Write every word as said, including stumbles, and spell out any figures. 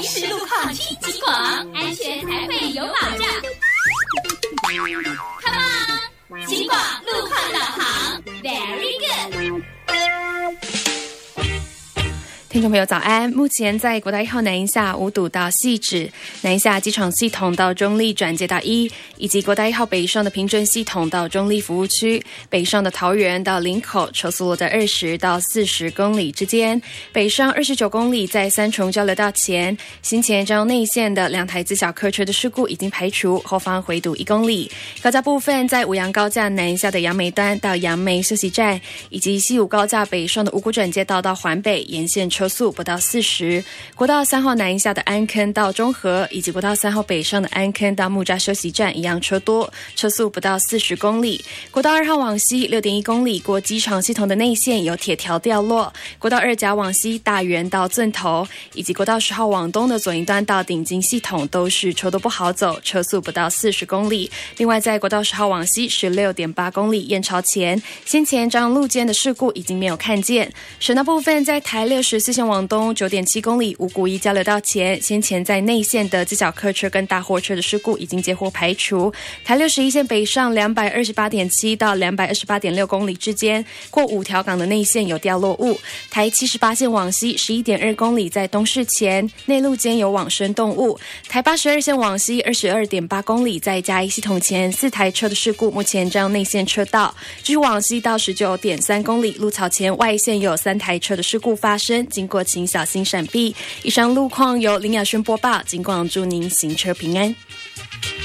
实路况听警广，安全才会有保障。Come on， 警广路况导航 ，Very good。 听众朋友早安，目前在国道一号南一下五堵到汐止，南一下机场系统到中立转接到一，以及国道一号北上的平镇系统到中立服务区，北上的桃园到林口车速落在二十到四十公里之间，北上二十九公里在三重交流道前，新前彰内线的两台自小客车的事故已经排除，后方回堵一公里。高架部分在五杨高架南一下的杨梅端到杨梅休息站，以及西武高架北上的五股转接道到环北沿线车速不到四十，国道三号南一下的安坑到中和，以及国道三号北上的安坑到木栅休息站一样车多，车速不到四十公里。国道二号往西 六点一公里过机场系统的内线有铁条掉落，国道二甲往西大园到圳头，以及国道十号往东的左营端到顶金系统都是车多不好走，车速不到四十公里。另外在国道十号往西 十六点八公里燕巢前，先前彰路肩的事故已经没有看见。省道部分在台六十四线往东 九点七公里五股一交流道前，先前在内线的自小客车跟大货车的事故已经接获排除。台六十一线北上 两百二十八点七到两百二十八点六公里之间，过五条港的内线有掉落物。台七十八线往西 十一点二公里在东势前，内路间有往生动物。台八十二线往西 二十二点八公里在嘉义系统前，四台车的事故目前占内线车道。继续往西到 十九点三公里鹿草前外线有三台车的事故发生，经过请小心闪避。以上路况由林雅轩播报，警广祝您行车平安。